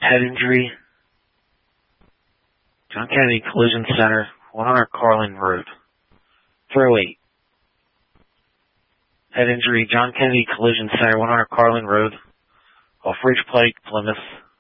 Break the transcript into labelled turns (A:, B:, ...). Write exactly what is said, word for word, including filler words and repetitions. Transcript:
A: Head injury, John Kennedy Collision Center, one hundred Carling Road. three oh eight. Head injury, John Kennedy Collision Center, one hundred Carling Road, off Ridge Pike, Plymouth.